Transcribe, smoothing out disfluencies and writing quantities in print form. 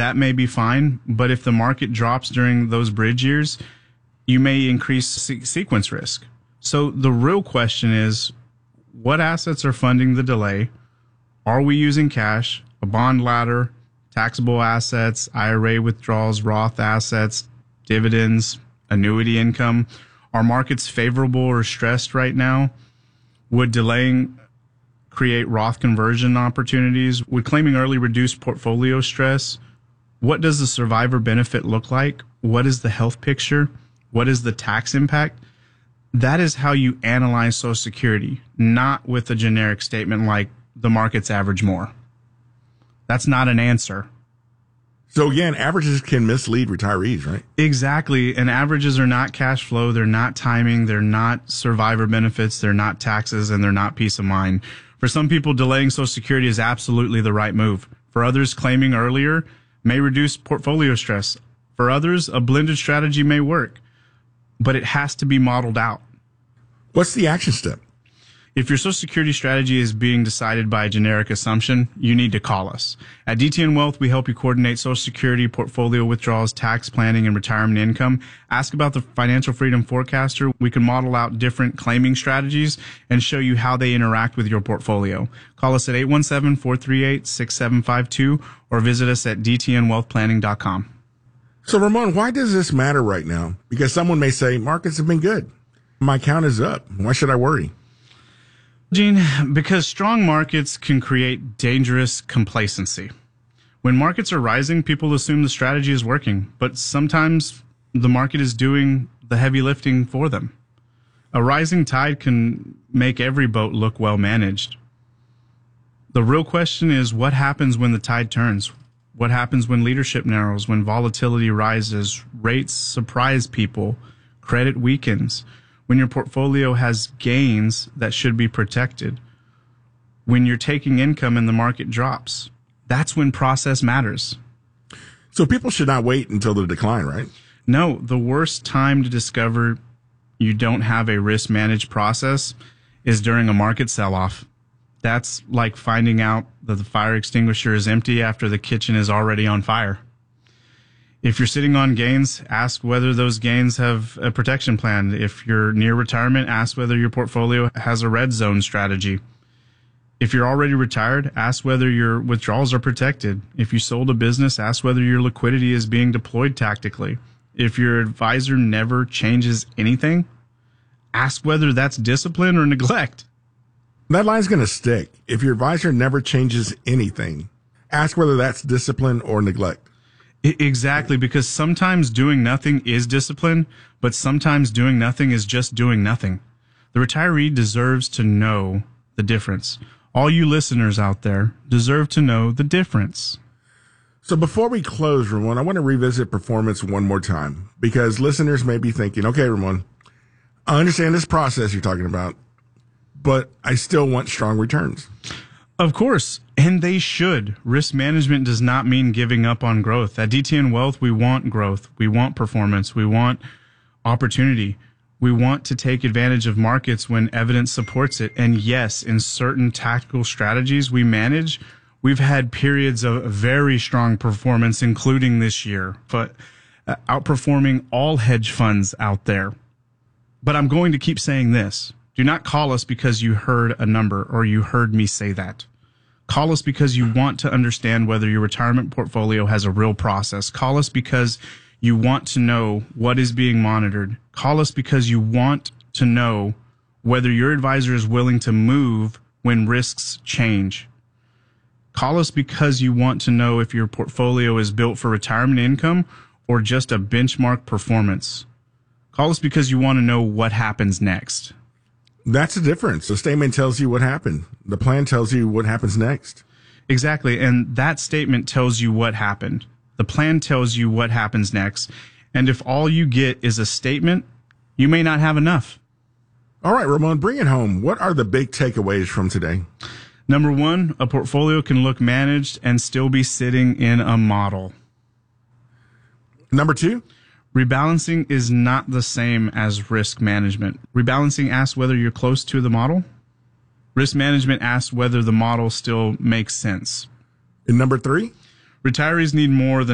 that may be fine. But if the market drops during those bridge years, you may increase sequence risk. So the real question is, what assets are funding the delay? Are we using cash, a bond ladder, taxable assets, IRA withdrawals, Roth assets, dividends, annuity income? Are markets favorable or stressed right now? Would delaying create Roth conversion opportunities? Would claiming early reduce portfolio stress? What does the survivor benefit look like? What is the health picture? What is the tax impact? That is how you analyze Social Security, not with a generic statement like the market's average more. That's not an answer. So again, averages can mislead retirees, right? Exactly. And averages are not cash flow. They're not timing. They're not survivor benefits. They're not taxes, and they're not peace of mind. For some people, delaying Social Security is absolutely the right move. For others, claiming earlier may reduce portfolio stress. For others, a blended strategy may work, but it has to be modeled out. What's the action step? If your Social Security strategy is being decided by a generic assumption, you need to call us. At DTN Wealth, we help you coordinate Social Security, portfolio withdrawals, tax planning, and retirement income. Ask about the Financial Freedom Forecaster. We can model out different claiming strategies and show you how they interact with your portfolio. Call us at 817-438-6752 or visit us at dtnwealthplanning.com. So, Ramon, why does this matter right now? Because someone may say, markets have been good. My count is up. Why should I worry? Gene, because strong markets can create dangerous complacency. When markets are rising, people assume the strategy is working, but sometimes the market is doing the heavy lifting for them. A rising tide can make every boat look well managed. The real question is, what happens when the tide turns? What happens when leadership narrows, when volatility rises, rates surprise people, credit weakens? When your portfolio has gains that should be protected, when you're taking income and the market drops, that's when process matters. So people should not wait until the decline, right? No, the worst time to discover you don't have a risk managed process is during a market sell-off. That's like finding out that the fire extinguisher is empty after the kitchen is already on fire. If you're sitting on gains, ask whether those gains have a protection plan. If you're near retirement, ask whether your portfolio has a red zone strategy. If you're already retired, ask whether your withdrawals are protected. If you sold a business, ask whether your liquidity is being deployed tactically. If your advisor never changes anything, ask whether that's discipline or neglect. That line's going to stick. If your advisor never changes anything, ask whether that's discipline or neglect. Exactly, because sometimes doing nothing is discipline, but sometimes doing nothing is just doing nothing. The retiree deserves to know the difference. All you listeners out there deserve to know the difference. So before we close, Ramon, I want to revisit performance one more time, because listeners may be thinking, okay, Ramon, I understand this process you're talking about, but I still want strong returns. Of course, and they should. Risk management does not mean giving up on growth. At DTN Wealth, we want growth. We want performance. We want opportunity. We want to take advantage of markets when evidence supports it. And yes, in certain tactical strategies we manage, we've had periods of very strong performance, including this year, but outperforming all hedge funds out there. But I'm going to keep saying this. Do not call us because you heard a number or you heard me say that. Call us because you want to understand whether your retirement portfolio has a real process. Call us because you want to know what is being monitored. Call us because you want to know whether your advisor is willing to move when risks change. Call us because you want to know if your portfolio is built for retirement income or just a benchmark performance. Call us because you want to know what happens next. That's the difference. The statement tells you what happened. The plan tells you what happens next. Exactly. And that statement tells you what happened. The plan tells you what happens next. And if all you get is a statement, you may not have enough. All right, Ramon, bring it home. What are the big takeaways from today? Number one, a portfolio can look managed and still be sitting in a model. Number two? Rebalancing is not the same as risk management. Rebalancing asks whether you're close to the model. Risk management asks whether the model still makes sense. And number three? Retirees need more than